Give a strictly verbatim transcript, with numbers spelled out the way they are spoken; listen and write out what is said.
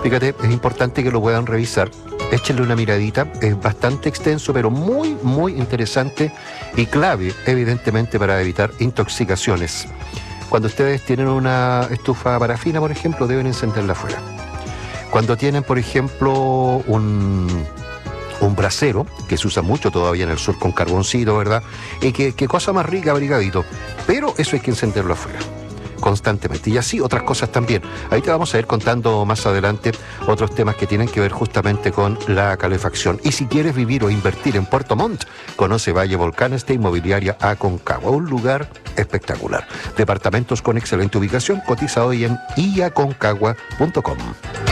Fíjate, es importante que lo puedan revisar. Échenle una miradita, es bastante extenso, pero muy, muy interesante y clave, evidentemente, para evitar intoxicaciones. Cuando ustedes tienen una estufa parafina, por ejemplo, deben encenderla afuera. Cuando tienen, por ejemplo, un, un brasero, que se usa mucho todavía en el sur con carboncito, ¿verdad? Y que, que cosa más rica, abrigadito. Pero eso hay que encenderlo afuera, constantemente. Y así otras cosas también. Ahí te vamos a ir contando más adelante otros temas que tienen que ver justamente con la calefacción. Y si quieres vivir o invertir en Puerto Montt, conoce Valle Volcanes de Inmobiliaria Aconcagua, un lugar espectacular. Departamentos con excelente ubicación, cotiza hoy en i aconcagua punto com.